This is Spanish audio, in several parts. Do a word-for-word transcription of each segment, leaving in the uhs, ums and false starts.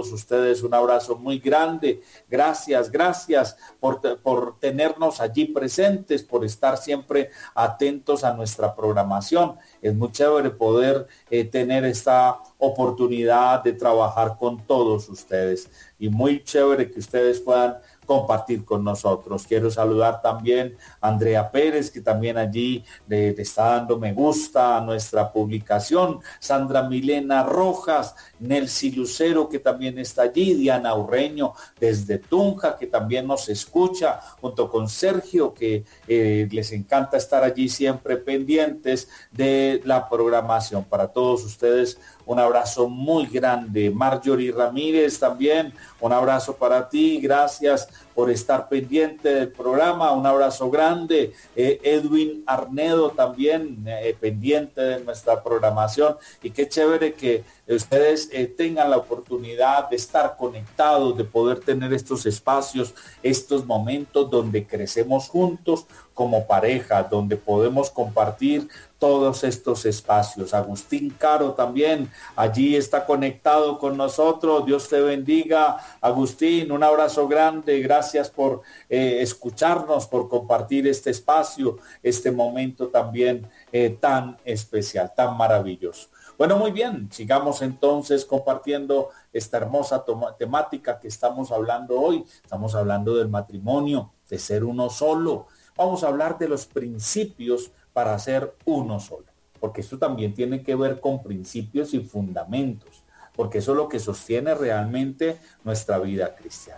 todos ustedes un abrazo muy grande. Gracias, gracias por, por tenernos allí presentes, por estar siempre atentos a nuestra programación. Es muy chévere poder eh, tener esta oportunidad de trabajar con todos ustedes y muy chévere que ustedes puedan compartir con nosotros. Quiero saludar también a Andrea Pérez, que también allí le, le está dando me gusta a nuestra publicación, Sandra Milena Rojas, Nelcy Lucero, que también está allí, Diana Urreño desde Tunja, que también nos escucha, junto con Sergio, que eh, les encanta estar allí siempre pendientes de la programación. Para todos ustedes, un abrazo muy grande. Marjorie Ramírez también, un abrazo para ti, gracias por estar pendiente del programa, un abrazo grande. eh, Edwin Arnedo también eh, pendiente de nuestra programación, y qué chévere que ustedes eh, tengan la oportunidad de estar conectados, de poder tener estos espacios, estos momentos donde crecemos juntos como pareja, donde podemos compartir todos estos espacios. Agustín Caro también allí está conectado con nosotros. Dios te bendiga, Agustín, un abrazo grande. Gracias por eh, escucharnos, por compartir este espacio, este momento también eh, tan especial, tan maravilloso. Bueno, muy bien, sigamos entonces compartiendo esta hermosa temática que estamos hablando hoy. Estamos hablando del matrimonio, de ser uno solo. Vamos a hablar de los principios para ser uno solo, porque esto también tiene que ver con principios y fundamentos, porque eso es lo que sostiene realmente nuestra vida cristiana.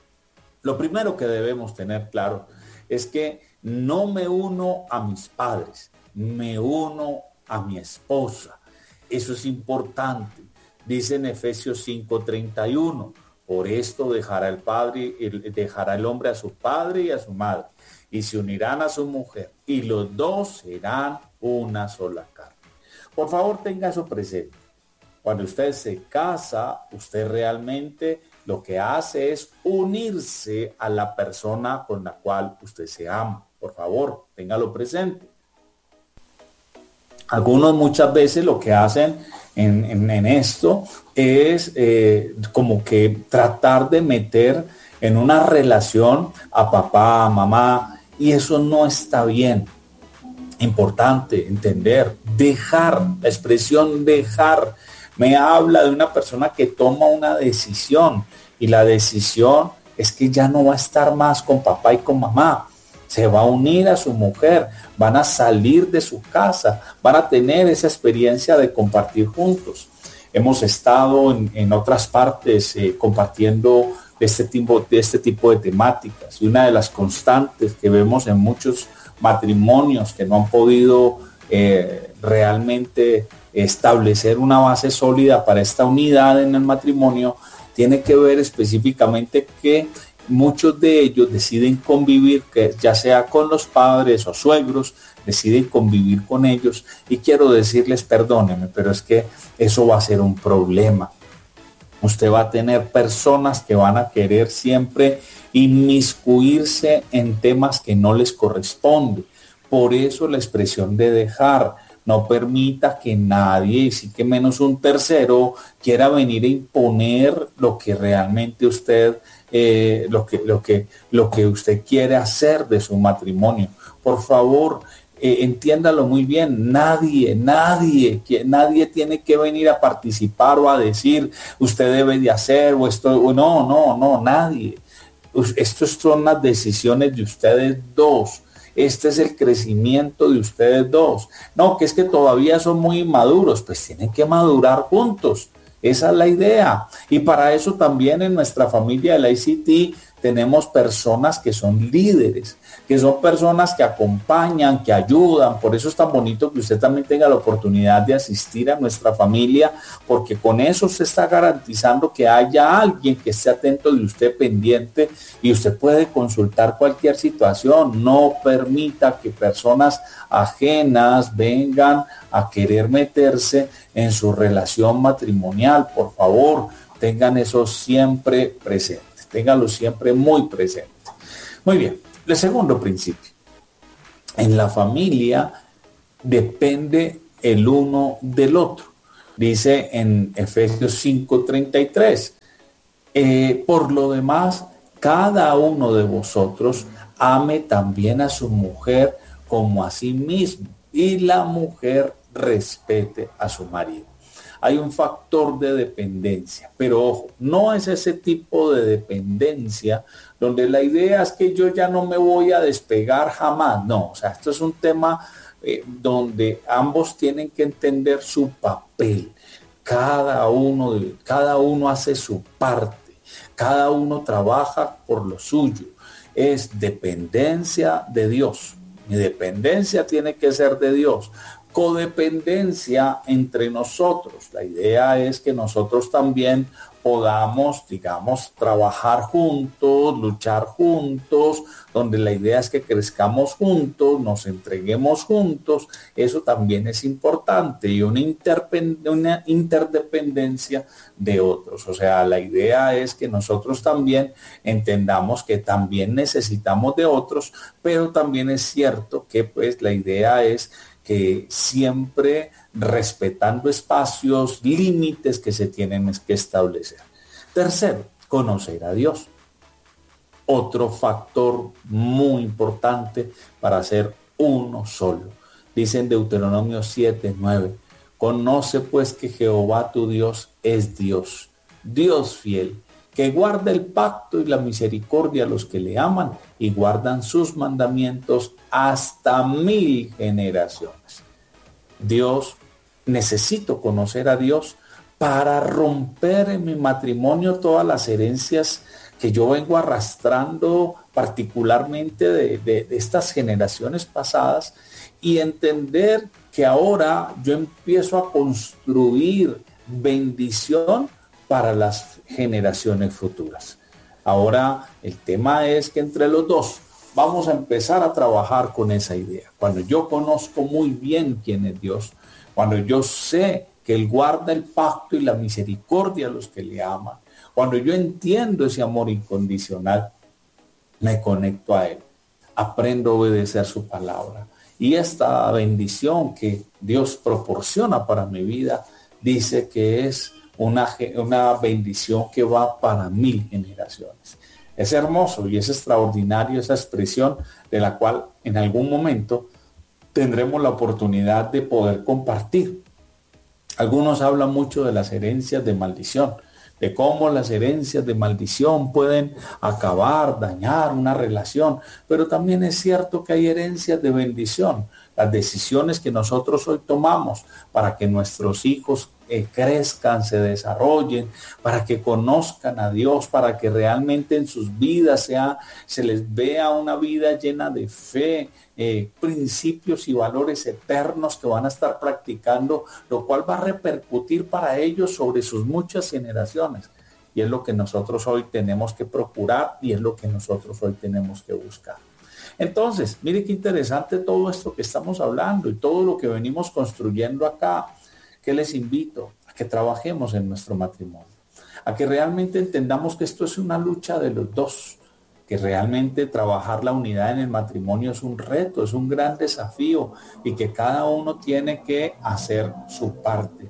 Lo primero que debemos tener claro es que no me uno a mis padres, me uno a mi esposa. Eso es importante. Dice en Efesios cinco treinta y uno, por esto dejará el padre, el, dejará el hombre a su padre y a su madre, y se unirán a su mujer, y los dos serán una sola carne. Por favor, tenga eso presente. Cuando usted se casa, usted realmente lo que hace es unirse a la persona con la cual usted se ama. Por favor, téngalo presente. Algunos muchas veces lo que hacen en, en, en esto es eh, como que tratar de meter en una relación a papá, a mamá, y eso no está bien. Importante entender, dejar, la expresión dejar, me habla de una persona que toma una decisión, y la decisión es que ya no va a estar más con papá y con mamá. Se va a unir a su mujer, van a salir de su casa, van a tener esa experiencia de compartir juntos. Hemos estado en, en otras partes eh, compartiendo de este, tipo, de este tipo de temáticas, y una de las constantes que vemos en muchos matrimonios que no han podido eh, realmente establecer una base sólida para esta unidad en el matrimonio tiene que ver específicamente que muchos de ellos deciden convivir, que ya sea con los padres o suegros, deciden convivir con ellos, y quiero decirles, perdónenme, pero es que eso va a ser un problema. Usted va a tener personas que van a querer siempre inmiscuirse en temas que no les corresponden. Por eso la expresión de dejar. No permita que nadie, y sí que menos un tercero, quiera venir a imponer lo que realmente usted, eh, lo que, lo que, lo que usted quiere hacer de su matrimonio. Por favor, eh, entiéndalo muy bien. Nadie, nadie, que, nadie tiene que venir a participar o a decir usted debe de hacer o esto. O no, no, no, nadie. Estas son las decisiones de ustedes dos. Este es el crecimiento de ustedes dos. No, que es que todavía son muy inmaduros, pues tienen que madurar juntos. Esa es la idea. Y para eso también en nuestra familia de la I C T tenemos personas que son líderes, que son personas que acompañan, que ayudan. Por eso es tan bonito que usted también tenga la oportunidad de asistir a nuestra familia, porque con eso se está garantizando que haya alguien que esté atento de usted, pendiente, y usted puede consultar cualquier situación. No permita que personas ajenas vengan a querer meterse en su relación matrimonial. Por favor, tengan eso siempre presente. Téngalo siempre muy presente. Muy bien, el segundo principio. En la familia depende el uno del otro. Dice en Efesios cinco treinta y tres, Eh, por lo demás, cada uno de vosotros ame también a su mujer como a sí mismo, y la mujer respete a su marido. Hay un factor de dependencia, pero ojo, no es ese tipo de dependencia donde la idea es que yo ya no me voy a despegar jamás. No, o sea, esto es un tema eh, donde ambos tienen que entender su papel. Cada uno, de, cada uno hace su parte, cada uno trabaja por lo suyo. Es dependencia de Dios. Mi dependencia tiene que ser de Dios. Codependencia entre nosotros. La idea es que nosotros también podamos, digamos, trabajar juntos, luchar juntos, donde la idea es que crezcamos juntos, nos entreguemos juntos. Eso también es importante, y una, una interdependencia de otros. O sea, la idea es que nosotros también entendamos que también necesitamos de otros, pero también es cierto que pues la idea es que siempre respetando espacios, límites que se tienen que establecer. Tercero, conocer a Dios. Otro factor muy importante para ser uno solo. Dice en Deuteronomio siete, nueve, conoce pues que Jehová tu Dios es Dios, Dios fiel, que guarda el pacto y la misericordia a los que le aman y guardan sus mandamientos hasta mil generaciones. Dios, necesito conocer a Dios para romper en mi matrimonio todas las herencias que yo vengo arrastrando, particularmente de, de, de estas generaciones pasadas, y entender que ahora yo empiezo a construir bendición para las generaciones futuras. Ahora el tema es que entre los dos vamos a empezar a trabajar con esa idea. Cuando yo conozco muy bien quién es Dios, cuando yo sé que Él guarda el pacto y la misericordia a los que le aman, cuando yo entiendo ese amor incondicional, me conecto a Él, aprendo a obedecer su palabra. Y esta bendición que Dios proporciona para mi vida, dice que es Una, una bendición que va para mil generaciones. Es hermoso y es extraordinario esa expresión, de la cual en algún momento tendremos la oportunidad de poder compartir. Algunos hablan mucho de las herencias de maldición, de cómo las herencias de maldición pueden acabar, dañar una relación, pero también es cierto que hay herencias de bendición. Las decisiones que nosotros hoy tomamos para que nuestros hijos eh, crezcan, se desarrollen, para que conozcan a Dios, para que realmente en sus vidas sea, se les vea una vida llena de fe, eh, principios y valores eternos que van a estar practicando, lo cual va a repercutir para ellos sobre sus muchas generaciones. Y es lo que nosotros hoy tenemos que procurar, y es lo que nosotros hoy tenemos que buscar. Entonces, mire qué interesante todo esto que estamos hablando y todo lo que venimos construyendo acá. Que les invito a que trabajemos en nuestro matrimonio, a que realmente entendamos que esto es una lucha de los dos, que realmente trabajar la unidad en el matrimonio es un reto, es un gran desafío, y que cada uno tiene que hacer su parte.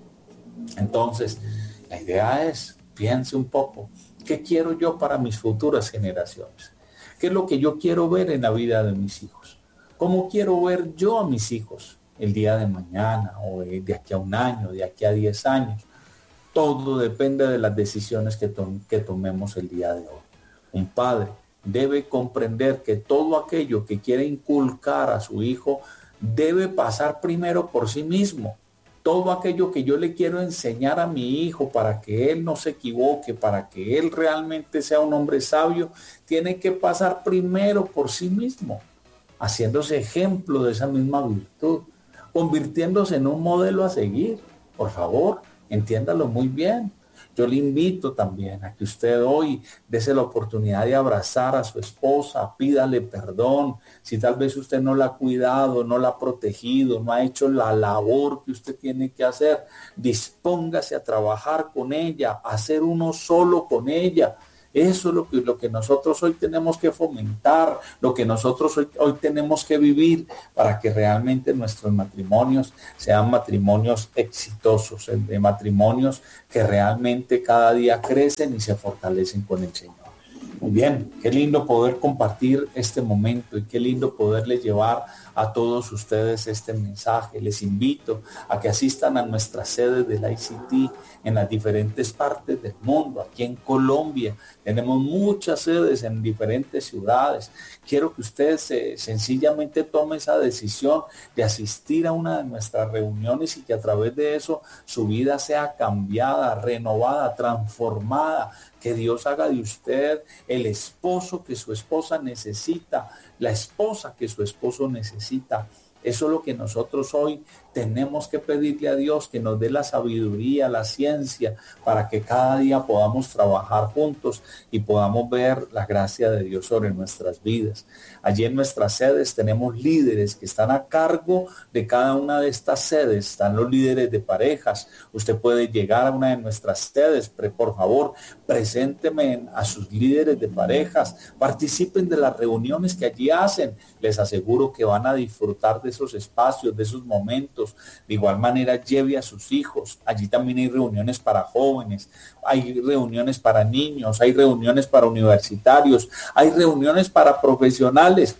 Entonces, la idea es, piense un poco, ¿qué quiero yo para mis futuras generaciones? ¿Qué es lo que yo quiero ver en la vida de mis hijos? ¿Cómo quiero ver yo a mis hijos el día de mañana, o de aquí a un año, de aquí a diez años? Todo depende de las decisiones que, to- que tomemos el día de hoy. Un padre debe comprender que todo aquello que quiere inculcar a su hijo debe pasar primero por sí mismo. Todo aquello que yo le quiero enseñar a mi hijo para que él no se equivoque, para que él realmente sea un hombre sabio, tiene que pasar primero por sí mismo, haciéndose ejemplo de esa misma virtud, convirtiéndose en un modelo a seguir. Por favor, entiéndalo muy bien. Yo le invito también a que usted hoy dése la oportunidad de abrazar a su esposa, pídale perdón. Si tal vez usted no la ha cuidado, no la ha protegido, no ha hecho la labor que usted tiene que hacer, dispóngase a trabajar con ella, a ser uno solo con ella. Eso es lo que, lo que nosotros hoy tenemos que fomentar, lo que nosotros hoy, hoy tenemos que vivir para que realmente nuestros matrimonios sean matrimonios exitosos, de matrimonios que realmente cada día crecen y se fortalecen con el Señor. Muy bien, qué lindo poder compartir este momento y qué lindo poderles llevar a todos ustedes este mensaje. Les invito a que asistan a nuestras sedes de la I C T en las diferentes partes del mundo. Aquí en Colombia tenemos muchas sedes en diferentes ciudades. Quiero que ustedes se, sencillamente tomen esa decisión de asistir a una de nuestras reuniones y que a través de eso su vida sea cambiada, renovada, transformada. Que Dios haga de usted el esposo que su esposa necesita, la esposa que su esposo necesita. Eso es lo que nosotros hoy tenemos que pedirle a Dios, que nos dé la sabiduría, la ciencia, para que cada día podamos trabajar juntos y podamos ver la gracia de Dios sobre nuestras vidas. Allí en nuestras sedes tenemos líderes que están a cargo de cada una de estas sedes. Están los líderes de parejas. Usted puede llegar a una de nuestras sedes, pero por favor, presénteme a sus líderes de parejas. Participen de las reuniones que allí hacen. Les aseguro que van a disfrutar de esos espacios, de esos momentos. De igual manera, lleve a sus hijos. Allí también hay reuniones para jóvenes, hay reuniones para niños, hay reuniones para universitarios, hay reuniones para profesionales.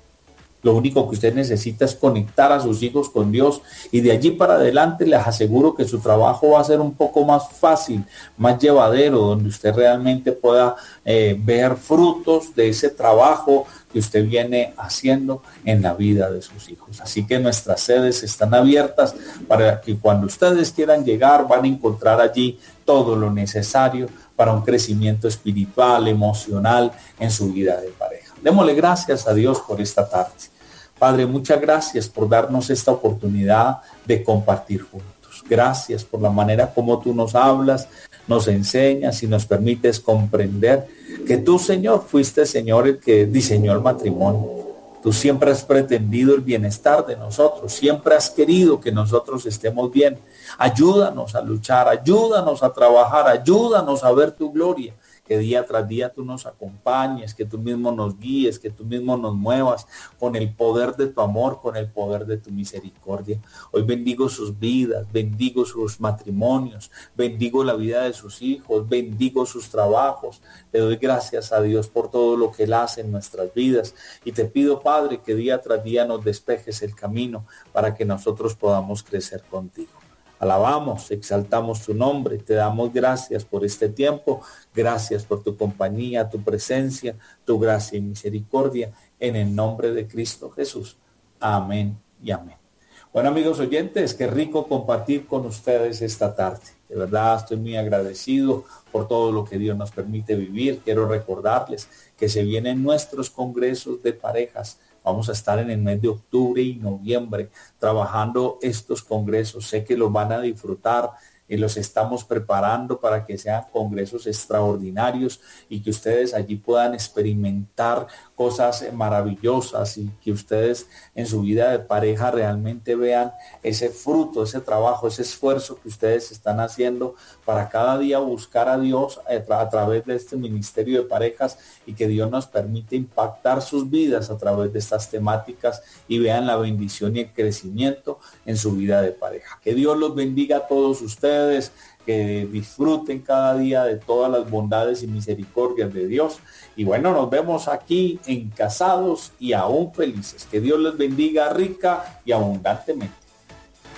Lo único que usted necesita es conectar a sus hijos con Dios y de allí para adelante les aseguro que su trabajo va a ser un poco más fácil, más llevadero, donde usted realmente pueda eh, ver frutos de ese trabajo que usted viene haciendo en la vida de sus hijos. Así que nuestras sedes están abiertas para que cuando ustedes quieran llegar van a encontrar allí todo lo necesario para un crecimiento espiritual, emocional en su vida de pareja. Démosle gracias a Dios por esta tarde. Padre, muchas gracias por darnos esta oportunidad de compartir juntos. Gracias por la manera como tú nos hablas, nos enseñas y nos permites comprender que tú, Señor, fuiste, Señor, el que diseñó el matrimonio. Tú siempre has pretendido el bienestar de nosotros, siempre has querido que nosotros estemos bien. Ayúdanos a luchar, ayúdanos a trabajar, ayúdanos a ver tu gloria. Que día tras día tú nos acompañes, que tú mismo nos guíes, que tú mismo nos muevas con el poder de tu amor, con el poder de tu misericordia. Hoy bendigo sus vidas, bendigo sus matrimonios, bendigo la vida de sus hijos, bendigo sus trabajos. Le doy gracias a Dios por todo lo que Él hace en nuestras vidas. Y te pido, Padre, que día tras día nos despejes el camino para que nosotros podamos crecer contigo. Alabamos, exaltamos tu nombre, te damos gracias por este tiempo, gracias por tu compañía, tu presencia, tu gracia y misericordia, en el nombre de Cristo Jesús. Amén y amén. Bueno, amigos oyentes, qué rico compartir con ustedes esta tarde. De verdad estoy muy agradecido por todo lo que Dios nos permite vivir. Quiero recordarles que se vienen nuestros congresos de parejas. Vamos a estar en el mes de octubre y noviembre trabajando estos congresos. Sé que los van a disfrutar y los estamos preparando para que sean congresos extraordinarios y que ustedes allí puedan experimentar cosas maravillosas y que ustedes en su vida de pareja realmente vean ese fruto, ese trabajo, ese esfuerzo que ustedes están haciendo para cada día buscar a Dios a, tra- a través de este ministerio de parejas y que Dios nos permite impactar sus vidas a través de estas temáticas y vean la bendición y el crecimiento en su vida de pareja. Que Dios los bendiga a todos ustedes. Que disfruten cada día de todas las bondades y misericordias de Dios. Y bueno, nos vemos aquí en Casados y Aún Felices. Que Dios les bendiga rica y abundantemente.